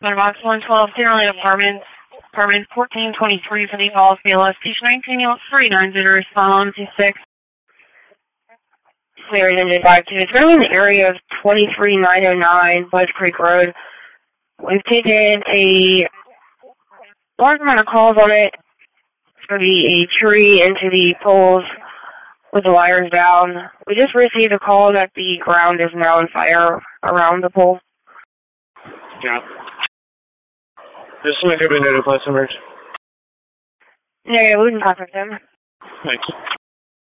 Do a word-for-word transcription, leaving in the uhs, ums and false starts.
Box one twelve, Fairland Apartments, Apartment fourteen twenty-three for the call, C L S Station nineteen, Yacht three nine zero, respond to six. Clear and five two. It's going in the area of twenty-three nine oh nine, Budge Creek Road. We've taken a large amount of calls on it. It's going to be a tree into the poles with the wires down. We just received a call that the ground is now on fire around the pole. Yeah. Just make a note of customers. Yeah, we can contact them. Thanks.